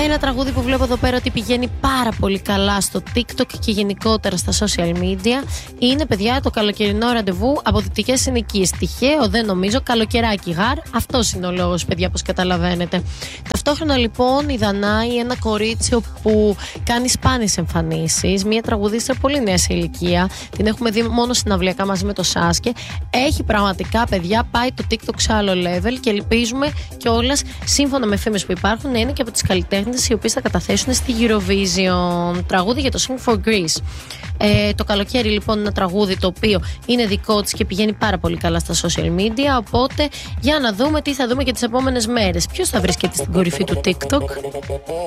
Ένα τραγούδι που βλέπω εδώ πέρα ότι πηγαίνει πάρα πολύ καλά στο TikTok και γενικότερα στα social media είναι, παιδιά, το καλοκαιρινό ραντεβού από Δυτικές Συνοικίες. Τυχαίο, δεν νομίζω, καλοκαιράκι γάρ. Αυτός είναι ο λόγος, παιδιά, όπως καταλαβαίνετε. Ταυτόχρονα, λοιπόν, η Δανάη, ένα κορίτσι που κάνει σπάνιες εμφανίσεις, μια τραγουδίστρια πολύ νέα σε ηλικία, την έχουμε δει μόνο συναυλιακά μαζί με το Σάσκε. Έχει πραγματικά, παιδιά, πάει το TikTok σε άλλο level και ελπίζουμε κιόλας, σύμφωνα με φήμες που υπάρχουν, να είναι και από τις καλλιτέχνες οι οποίες θα καταθέσουν στη Eurovision. Τραγούδι για το Sing for Greece. Το καλοκαίρι, λοιπόν, ένα τραγούδι το οποίο είναι δικό της και πηγαίνει πάρα πολύ καλά στα social media. Οπότε για να δούμε τι θα δούμε και τις επόμενες μέρες. Ποιος θα βρίσκεται στην κορυφή του TikTok?